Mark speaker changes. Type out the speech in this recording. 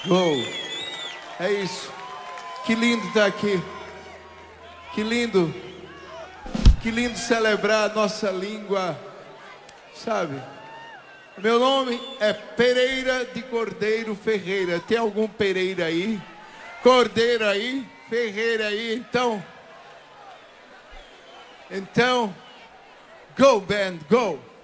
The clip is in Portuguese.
Speaker 1: Go. É isso. Que lindo estar aqui. Que lindo. Que lindo celebrar a nossa língua. Sabe? Meu nome é Pereira de Cordeiro Ferreira. Tem algum Pereira aí? Cordeiro aí? Ferreira aí? Então, go band, go!